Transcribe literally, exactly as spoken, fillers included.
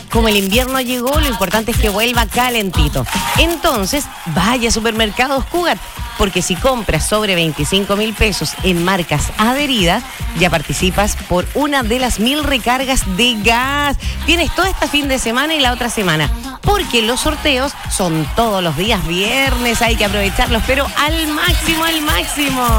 como el invierno llegó, lo importante es que vuelva calentito. Entonces, vaya a Supermercados Cugat, porque si compras sobre veinticinco mil pesos en marcas adheridas, ya participas por una de las mil recargas de gas. Tienes todo este fin de semana y la otra semana, porque los sorteos son todos los días viernes, hay que aprovecharlos, pero al máximo, al máximo.